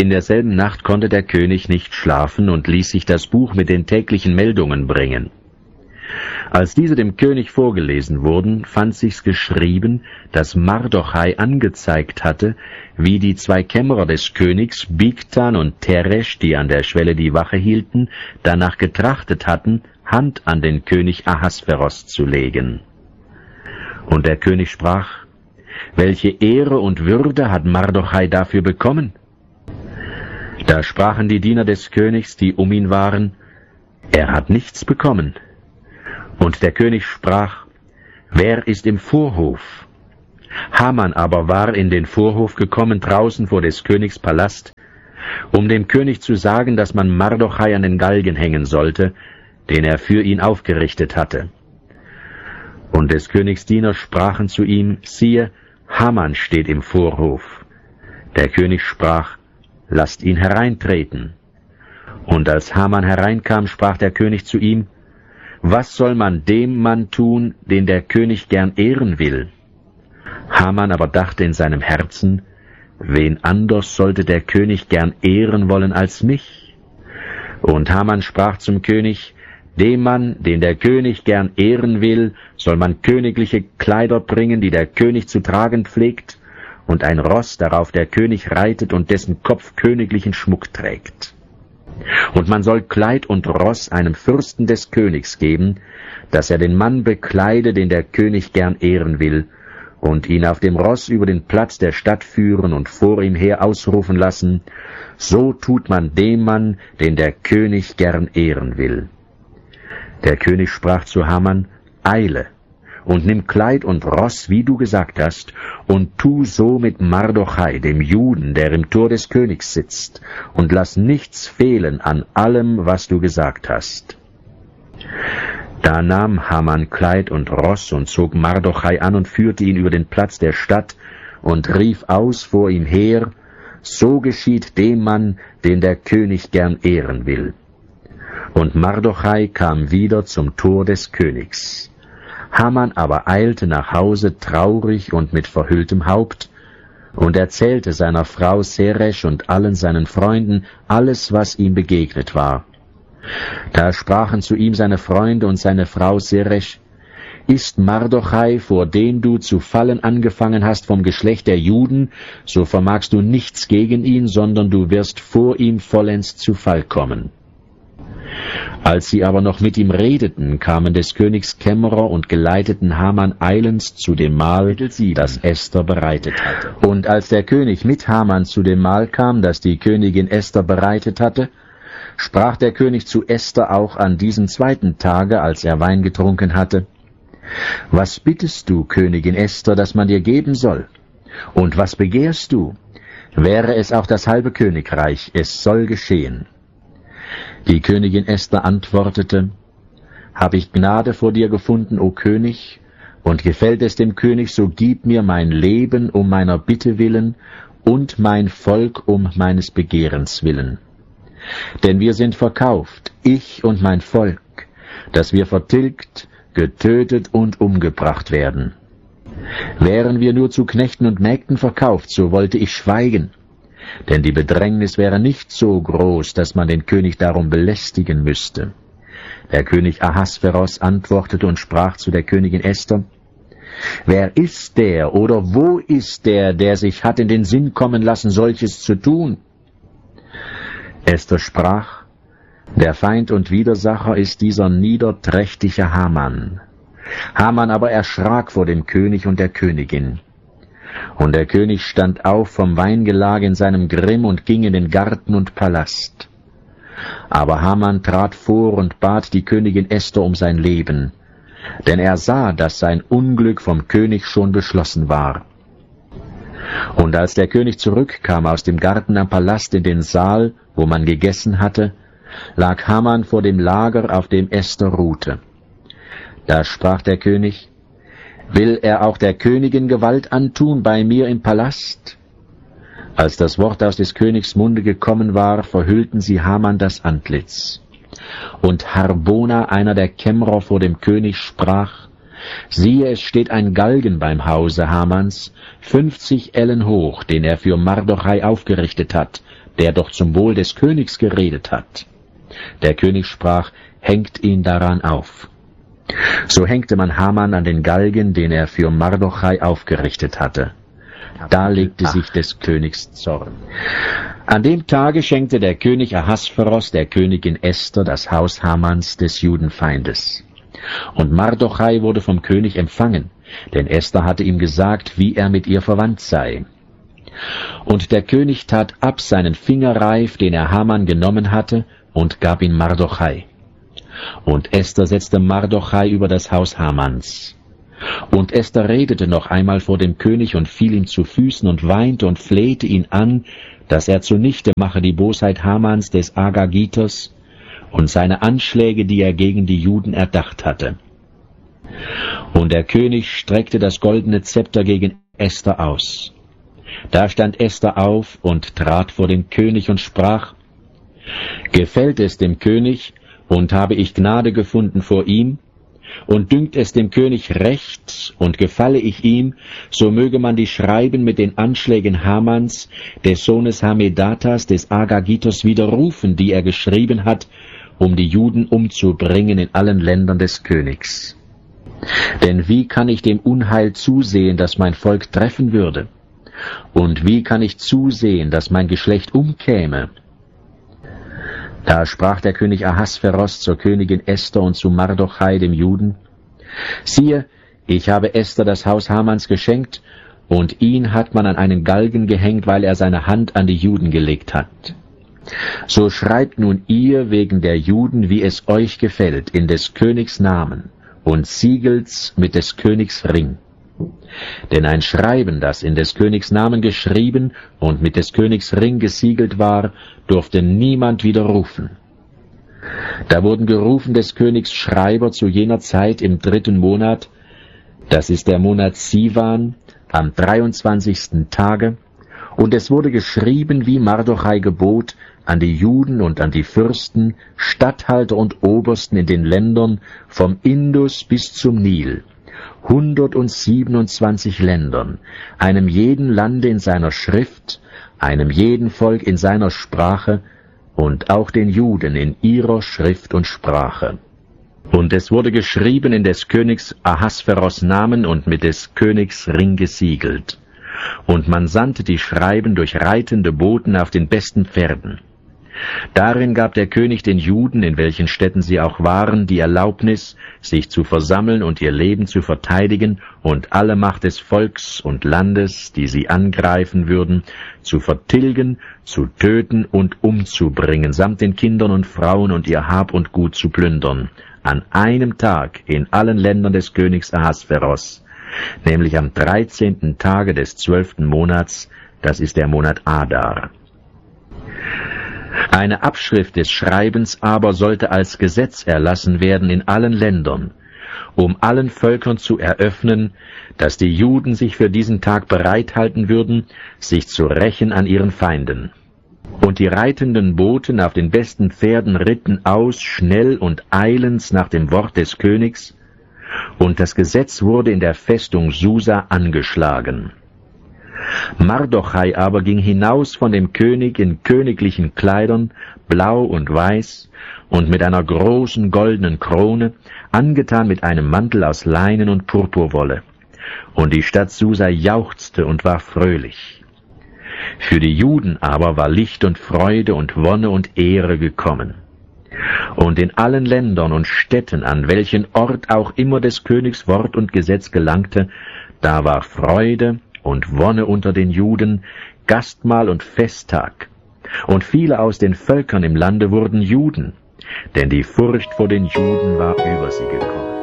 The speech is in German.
in derselben Nacht konnte der König nicht schlafen und ließ sich das Buch mit den täglichen Meldungen bringen. Als diese dem König vorgelesen wurden, fand sich's geschrieben, dass Mardochai angezeigt hatte, wie die 2 Kämmerer des Königs, Bigtan und Teresch, die an der Schwelle die Wache hielten, danach getrachtet hatten, Hand an den König Ahasveros zu legen. Und der König sprach: Welche Ehre und Würde hat Mardochai dafür bekommen? Da sprachen die Diener des Königs, die um ihn waren: Er hat nichts bekommen. Und der König sprach: Wer ist im Vorhof? Haman aber war in den Vorhof gekommen, draußen vor des Königs Palast, um dem König zu sagen, dass man Mardochai an den Galgen hängen sollte, den er für ihn aufgerichtet hatte. Und des Königs Diener sprachen zu ihm: Siehe, Haman steht im Vorhof. Der König sprach: Lasst ihn hereintreten. Und als Haman hereinkam, sprach der König zu ihm: Was soll man dem Mann tun, den der König gern ehren will? Haman aber dachte in seinem Herzen: Wen anders sollte der König gern ehren wollen als mich? Und Haman sprach zum König: Dem Mann, den der König gern ehren will, soll man königliche Kleider bringen, die der König zu tragen pflegt, und ein Ross, darauf der König reitet und dessen Kopf königlichen Schmuck trägt. Und man soll Kleid und Ross einem Fürsten des Königs geben, dass er den Mann bekleide, den der König gern ehren will, und ihn auf dem Ross über den Platz der Stadt führen und vor ihm her ausrufen lassen: So tut man dem Mann, den der König gern ehren will. Der König sprach zu Haman: Eile und nimm Kleid und Ross, wie du gesagt hast, und tu so mit Mardochai, dem Juden, der im Tor des Königs sitzt, und lass nichts fehlen an allem, was du gesagt hast. Da nahm Haman Kleid und Ross und zog Mardochai an und führte ihn über den Platz der Stadt und rief aus vor ihm her: So geschieht dem Mann, den der König gern ehren will. Und Mardochai kam wieder zum Tor des Königs. Haman aber eilte nach Hause traurig und mit verhülltem Haupt und erzählte seiner Frau Zeresh und allen seinen Freunden alles, was ihm begegnet war. Da sprachen zu ihm seine Freunde und seine Frau Zeresh: Ist Mardochai, vor dem du zu fallen angefangen hast, vom Geschlecht der Juden, so vermagst du nichts gegen ihn, sondern du wirst vor ihm vollends zu Fall kommen. Als sie aber noch mit ihm redeten, kamen des Königs Kämmerer und geleiteten Haman eilends zu dem Mahl, das Esther bereitet hatte. Und als der König mit Haman zu dem Mahl kam, das die Königin Esther bereitet hatte, sprach der König zu Esther auch an diesem 2. Tage, als er Wein getrunken hatte: Was bittest du, Königin Esther, dass man dir geben soll? Und was begehrst du? Wäre es auch das halbe Königreich, es soll geschehen. Die Königin Esther antwortete: Hab ich Gnade vor dir gefunden, o König, und gefällt es dem König, so gib mir mein Leben um meiner Bitte willen und mein Volk um meines Begehrens willen. Denn wir sind verkauft, ich und mein Volk, dass wir vertilgt, getötet und umgebracht werden. Wären wir nur zu Knechten und Mägden verkauft, so wollte ich schweigen, denn die Bedrängnis wäre nicht so groß, dass man den König darum belästigen müsste. Der König Ahasveros antwortete und sprach zu der Königin Esther: Wer ist der oder wo ist der, der sich hat in den Sinn kommen lassen, solches zu tun? Esther sprach: Der Feind und Widersacher ist dieser niederträchtige Haman. Haman aber erschrak vor dem König und der Königin. Und der König stand auf vom Weingelage in seinem Grimm und ging in den Garten und Palast. Aber Haman trat vor und bat die Königin Esther um sein Leben, denn er sah, dass sein Unglück vom König schon beschlossen war. Und als der König zurückkam aus dem Garten am Palast in den Saal, wo man gegessen hatte, lag Haman vor dem Lager, auf dem Esther ruhte. Da sprach der König: Will er auch der Königin Gewalt antun bei mir im Palast? Als das Wort aus des Königs Munde gekommen war, verhüllten sie Haman das Antlitz. Und Harbona, einer der Kämmerer vor dem König, sprach: siehe, es steht ein Galgen beim Hause Hamans, 50 Ellen hoch, den er für Mardochai aufgerichtet hat, der doch zum Wohl des Königs geredet hat. Der König sprach, hängt ihn daran auf. So hängte man Haman an den Galgen, den er für Mardochai aufgerichtet hatte. Da legte sich des Königs Zorn. An dem Tage schenkte der König Ahasveros der Königin Esther das Haus Hamans des Judenfeindes. Und Mardochai wurde vom König empfangen, denn Esther hatte ihm gesagt, wie er mit ihr verwandt sei. Und der König tat ab seinen Fingerreif, den er Haman genommen hatte, und gab ihn Mardochai. Und Esther setzte Mardochai über das Haus Hamans. Und Esther redete noch einmal vor dem König und fiel ihm zu Füßen und weinte und flehte ihn an, dass er zunichte mache die Bosheit Hamans des Agagiters und seine Anschläge, die er gegen die Juden erdacht hatte. Und der König streckte das goldene Zepter gegen Esther aus. Da stand Esther auf und trat vor den König und sprach, gefällt es dem König, und habe ich Gnade gefunden vor ihm, und dünkt es dem König recht, und gefalle ich ihm, so möge man die Schreiben mit den Anschlägen Hamans, des Sohnes Hamedatas, des Agagiters, widerrufen, die er geschrieben hat, um die Juden umzubringen in allen Ländern des Königs. Denn wie kann ich dem Unheil zusehen, das mein Volk treffen würde? Und wie kann ich zusehen, dass mein Geschlecht umkäme? Da sprach der König Ahasveros zur Königin Esther und zu Mardochai, dem Juden, siehe, ich habe Esther das Haus Hamans geschenkt, und ihn hat man an einen Galgen gehängt, weil er seine Hand an die Juden gelegt hat. So schreibt nun ihr wegen der Juden, wie es euch gefällt, in des Königs Namen, und siegelt's mit des Königs Ring. Denn ein Schreiben, das in des Königs Namen geschrieben und mit des Königs Ring gesiegelt war, durfte niemand widerrufen. Da wurden gerufen des Königs Schreiber zu jener Zeit im 3. Monat, das ist der Monat Sivan, am 23. Tage, und es wurde geschrieben, wie Mardochai gebot, an die Juden und an die Fürsten, Statthalter und Obersten in den Ländern, vom Indus bis zum Nil, 127 Ländern, einem jeden Lande in seiner Schrift, einem jeden Volk in seiner Sprache und auch den Juden in ihrer Schrift und Sprache. Und es wurde geschrieben in des Königs Ahasveros Namen und mit des Königs Ring gesiegelt. Und man sandte die Schreiben durch reitende Boten auf den besten Pferden. Darin gab der König den Juden, in welchen Städten sie auch waren, die Erlaubnis, sich zu versammeln und ihr Leben zu verteidigen und alle Macht des Volks und Landes, die sie angreifen würden, zu vertilgen, zu töten und umzubringen, samt den Kindern und Frauen und ihr Hab und Gut zu plündern, an einem Tag in allen Ländern des Königs Ahasveros, nämlich am 13. Tage des 12. Monats, das ist der Monat Adar. Eine Abschrift des Schreibens aber sollte als Gesetz erlassen werden in allen Ländern, um allen Völkern zu eröffnen, dass die Juden sich für diesen Tag bereithalten würden, sich zu rächen an ihren Feinden. Und die reitenden Boten auf den besten Pferden ritten aus, schnell und eilends nach dem Wort des Königs, und das Gesetz wurde in der Festung Susa angeschlagen. Mardochai aber ging hinaus von dem König in königlichen Kleidern, blau und weiß, und mit einer großen goldenen Krone, angetan mit einem Mantel aus Leinen und Purpurwolle. Und die Stadt Susa jauchzte und war fröhlich. Für die Juden aber war Licht und Freude und Wonne und Ehre gekommen. Und in allen Ländern und Städten, an welchen Ort auch immer des Königs Wort und Gesetz gelangte, da war Freude und Wonne unter den Juden, Gastmahl und Festtag. Und viele aus den Völkern im Lande wurden Juden, denn die Furcht vor den Juden war über sie gekommen.